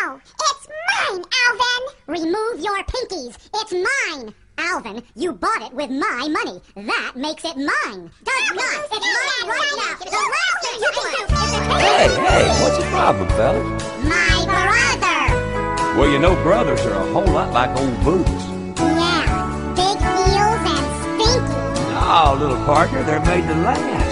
No! It's mine, Alvin! Remove your pinkies. It's mine. Alvin, you bought it with my money. That makes it mine. Does not. It's mine right now. The last thing you can do is Hey, what's the problem, fellas? my brother. Well, you know brothers are a whole lot like old boots. Yeah, big heels and stinky. Oh, little partner, they're made to last.